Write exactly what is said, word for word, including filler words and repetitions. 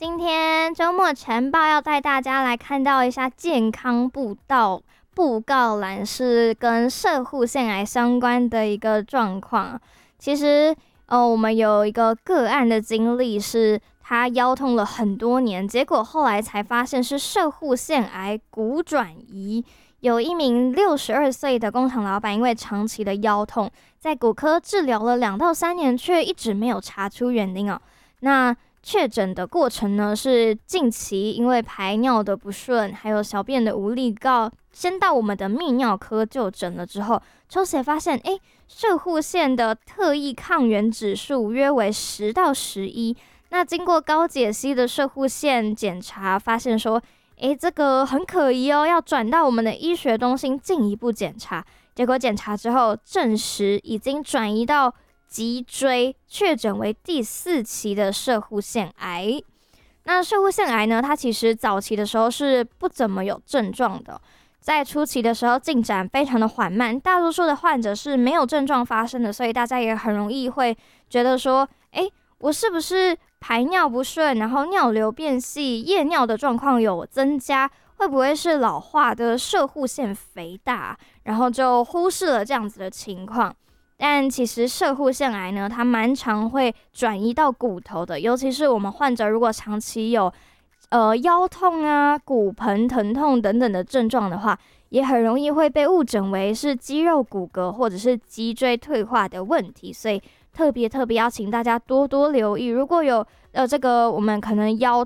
今天周末晨报要带大家来看到一下健康步道布告栏是跟摄护腺癌相关的一个状况。其实，呃，我们有一个个案的经历是，他腰痛了很多年，结果后来才发现是摄护腺癌骨转移。有一名六十二岁的工厂老板，因为长期的腰痛，在骨科治疗了两到三年，却一直没有查出原因哦。那确诊的过程呢，是近期因为排尿的不顺，还有小便的无力告，先到我们的泌尿科就诊了之后，抽血发现，诶，摄护腺的特异抗原指数约为十到十一。那经过高解析的摄护腺检查，发现说，诶，这个很可疑哦，要转到我们的医学中心进一步检查。结果检查之后证实，已经转移到脊椎，确诊为第四期的摄护腺癌。那摄护腺癌呢，它其实早期的时候是不怎么有症状的，在初期的时候进展非常的缓慢，大多数的患者是没有症状发生的，所以大家也很容易会觉得说，诶，我是不是排尿不顺，然后尿流变细，夜尿的状况有增加，会不会是老化的摄护腺肥大，然后就忽视了这样子的情况。但其实摄护腺癌呢，它蛮常会转移到骨头的，尤其是我们患者如果长期有呃腰痛啊、骨盆疼痛等等的症状的话，也很容易会被误诊为是肌肉骨骼或者是脊椎退化的问题，所以特别特别要请大家多多留意，如果有呃这个我们可能腰